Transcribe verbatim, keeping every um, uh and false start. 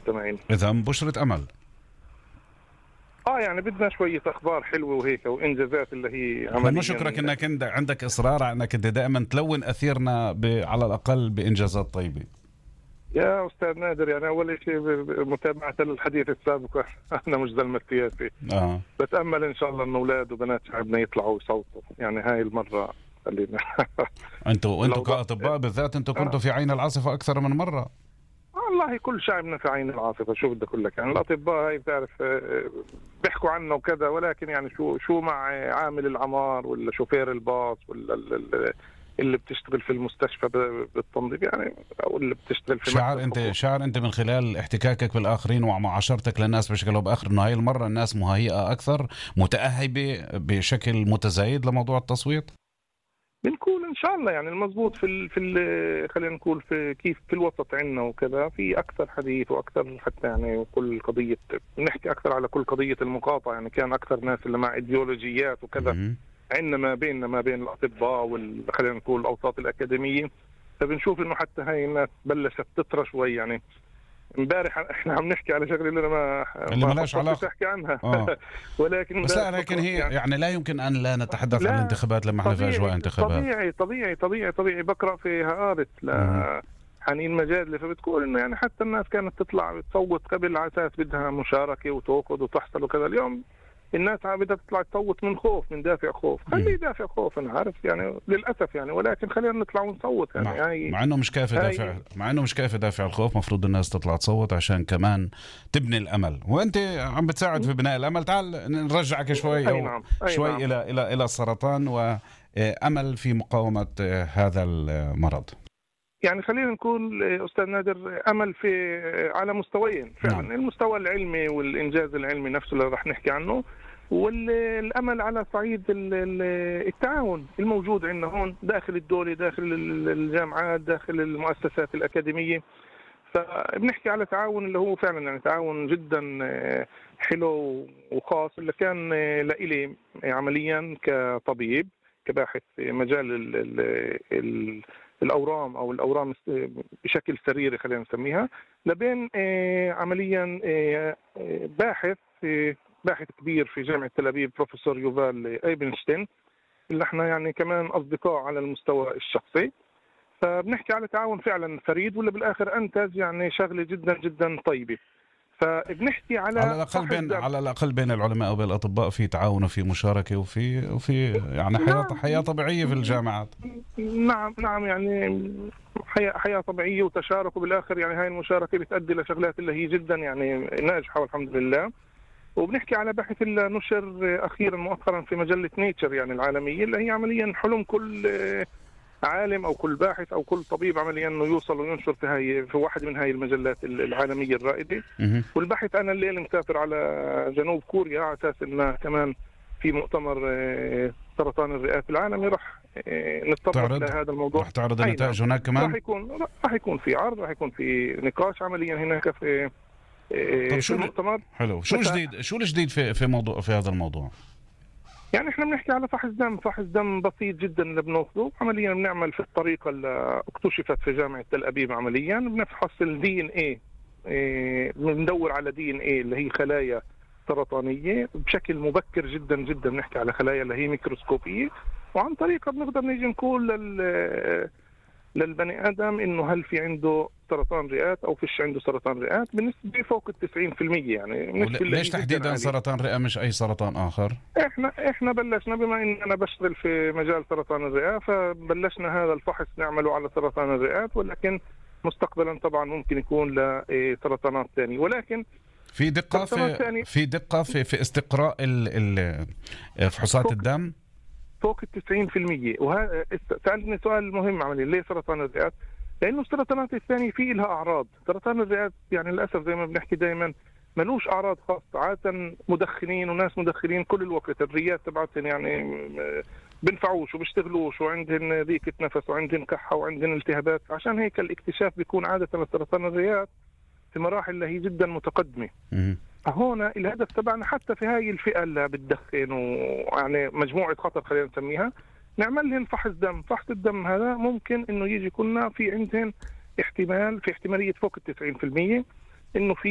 المستمعين. إذا بشرة أمل. اه يعني بدنا شوية اخبار حلوة وهيك وانجازات اللي هي عمليا. نشكرك انك عندك اصرار على انك دائما تلون اثيرنا ب... على الاقل بانجازات طيبة. يا استاذ نادر، يعني اول شيء متابعة الحديث السابق انا مش زلمة سياسي. اه بتامل ان شاء الله ان اولاد وبنات شعبنا يطلعوا يصوتوا، يعني هاي المرة خلينا انتوا وانتوا كاطباء بالذات انتوا كنتوا في عين العاصفة اكثر من مرة. والله كل شعبنا في عين العاصفة، شو بدي اقول لك، يعني الأطباء هاي بتعرف بيحكوا عنه وكذا، ولكن يعني شو شو مع عامل العمار ولا شوفير الباص ولا اللي بتشتغل في المستشفى بالتنظيف، يعني او اللي بتشتغل في شعر انت خطوط. شعر انت من خلال احتكاكك بالاخرين ومعاشرتك للناس بشكل او باخر انه هاي المرة الناس مهيئة اكثر، متأهبة بشكل متزايد لموضوع التصويت؟ بنقول ان شاء الله يعني المضبوط في ال في ال خلينا نقول في كيف في الوسط عندنا وكذا، في اكثر حديث واكثر حتى يعني كل قضيه، بنحكي اكثر على كل قضيه المقاطعه، يعني كان اكثر ناس اللي مع ايديولوجيات وكذا عندنا ما بيننا ما بين الاطباء وال خلينا نقول الاوساط الاكاديميه، فبنشوف انه حتى هاي الناس بلشت تطرى شوي. يعني امبارح احنا عم نحكي على شغله اللي انا ما اللي ما لهاش علاقه تحكي عنها آه. ولكن بس لا لكن هي يعني, يعني لا يمكن ان لا نتحدث لا عن الانتخابات لما احنا في اجواء انتخابات. طبيعي طبيعي طبيعي طبيعي بقرا في هارت ل حنين مجادلي، فبتقول انه يعني حتى الناس كانت تطلع تصوت قبل على اساس بدها مشاركه وتوقد وتحصل وكذا، اليوم الناس بدها تطلع تصوت من خوف، من دافع خوف. خليه دافع خوف، انا عارف يعني للاسف يعني، ولكن خلينا نطلع ونصوت يعني. مع, هاي مع انه مش كافي دافع مع انه مش كافي دافع الخوف، مفروض الناس تطلع تصوت عشان كمان تبني الامل، وانت عم بتساعد في بناء الامل. تعال نرجعك شوي او نعم. شوي نعم. الى الى الى السرطان وامل في مقاومه هذا المرض. يعني خلينا نقول أستاذ نادر أمل في على مستويين فعلا. نعم. المستوى العلمي والإنجاز العلمي نفسه اللي راح نحكي عنه، والأمل على صعيد التعاون الموجود عندنا هون داخل الدولة، داخل الجامعات، داخل المؤسسات الأكاديمية. فبنحكي على تعاون اللي هو فعلا يعني تعاون جدا حلو وخاص، اللي كان لإلي عمليا كطبيب كباحث في مجال ال ال ال الأورام أو الأورام بشكل سريري خلينا نسميها، لبين عمليا باحث باحث كبير في جامعة تل أبيب بروفيسور يوفال ايبنشتين، اللي احنا يعني كمان أصدقاء على المستوى الشخصي. فبنحكي على تعاون فعلا فريد، ولا بالآخر أنتج يعني شغلة جدا جدا طيبة. فبنحكي على على الأقل بين على الأقل بين العلماء وبين الأطباء في تعاون وفي مشاركة وفي وفي يعني حياة نعم. حياة طبيعية في الجامعات. نعم نعم يعني حياة حياة طبيعية وتشارك، وبالآخر يعني هاي المشاركة بتؤدي لشغلات اللي هي جدا يعني ناجحة والحمد لله. وبنحكي على بحث اللي نشر أخيرا مؤخرا في مجلة نيتشر يعني العالمية، اللي هي عمليا حلم كل عالم او كل باحث او كل طبيب عمليا انه يوصل وينشر في هاي في واحد من هاي المجلات العالميه الرائده. والبحث انا الليله مسافر على جنوب كوريا على اساس انه كمان في مؤتمر سرطان الرئات العالمي راح نتطرق لهذا الموضوع. راح تعرض النتائج هناك كمان؟ راح يكون راح يكون في عرض، راح يكون في نقاش عمليا هناك في طب شو المؤتمر. حلو. شو الجديد شو الجديد في في موضوع في هذا الموضوع؟ يعني احنا بنحكي على فحص دم، فحص دم بسيط جدا اللي بناخذه عمليا، بنعمل في الطريقه اللي اكتشفت في جامعه تل ابيب عمليا، بنفحص الدي ان اي، بندور على دي ان اي اللي هي خلايا سرطانيه بشكل مبكر جدا جدا، بنحكي على خلايا اللي هي ميكروسكوبيه، وعن طريقها بنقدر نيجي نقول لل للبني ادم انه هل في عنده سرطان رئات او فيش عنده سرطان رئات بنسبه فوق ال تسعين بالمية. يعني ليش تحديدا سرطان رئه مش اي سرطان اخر؟ احنا احنا بلشنا بما ان انا بشتغل في مجال سرطان الرئه، فبلشنا هذا الفحص نعمله على سرطان الرئات، ولكن مستقبلا طبعا ممكن يكون لسرطانات ثانيه. ولكن في دقه في في دقه في في استقراء ال فحوصات الدم فوق ال تسعين بالمية. وهذا سألني سؤال مهم عملي، ليه سرطان الرئات؟ لأنه السرطانات الثانية في لها أعراض، سرطان الرئات يعني للأسف زي ما بنحكي دائما ملوش أعراض خاصة، عادة مدخنين وناس مدخنين كل الوقت، الريات تبعتهم يعني بنفعوش وبيشتغلوش وعندهن ضيقة نفس وعندهن كحة وعندهن التهابات، عشان هيك الاكتشاف بيكون عادة لسرطان الرئات في مراحل اللي هي جدا متقدمة. هون الهدف تبعنا حتى في هاي الفئة اللي بتدخن ويعني مجموعة خطر خلينا نسميها، نعمل لهم فحص دم. فحص الدم هذا ممكن انه يجي كنا في عندهم احتمال، في احتمالية فوق التسعين بالمية انه في